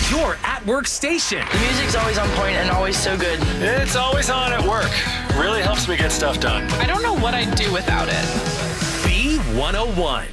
your at-work station. The music's always on point and always so good. It's always on at work. Really helps me get stuff done. I don't know what I'd do without it. B101.